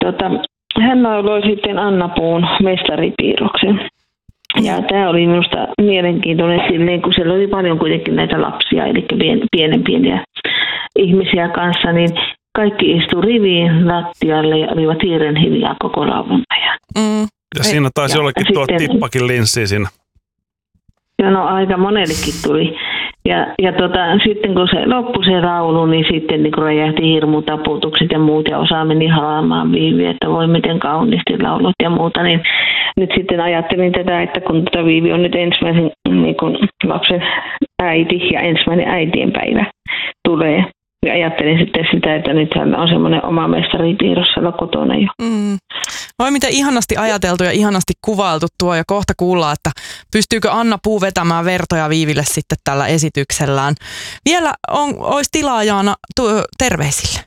hän lauloi sitten Anna Puun Mestaripiirroksen. Ja tämä oli minusta mielenkiintoinen silleen, kun siellä oli paljon kuitenkin näitä lapsia, eli pieniä ihmisiä kanssa, niin kaikki istu riviin lattialle ja olivat hiiren hiljaa koko laulun ajan. Ja siinä taisi jollekin tuo tippakin linssiin siinä. No aika monellekin tuli. Ja sitten kun se loppui se laulu, niin sitten niin räjähti hirmutaputukset ja muut, ja osa meni halaamaan Viiviä, että voi miten kauniisti laulut ja muuta. Niin nyt sitten ajattelin tätä, että kun Viivi on nyt ensimmäisen niin kun lapsen äiti ja ensimmäinen äitienpäivä tulee. Ja ajattelin sitten sitä, että nyt hän on semmoinen oma mestaripiirros siellä kotona jo. Voi miten ihanasti ajateltu ja ihanasti kuvailtu tuo, ja kohta kuullaan, että pystyykö Anna Puu vetämään vertoja Viiville sitten tällä esityksellään. Vielä olisi tilaa, Jaana, terveisille.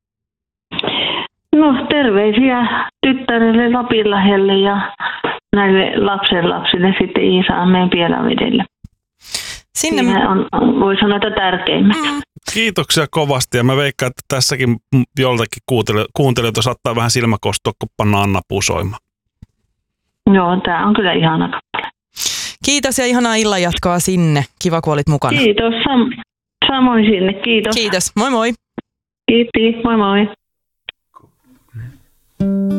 No terveisiä tyttärelle Lapinlahdelle ja näille lapsenlapsille sitten Iisalmeen Pielavedelle. Siinä on, voi sanoa, että tärkeimmät. Kiitoksia kovasti, ja mä veikkaan, että tässäkin joltakin kuuntelijoita saattaa vähän silmäkostua, kun pannaan Anna Puu soimaan. Joo, tää on kyllä ihana kappale. Kiitos ja ihanaa illanjatkoa sinne. Kiva, kun olit mukana. Kiitos, samoin sinne. Kiitos. Kiitos, moi moi. Kiitos, moi moi.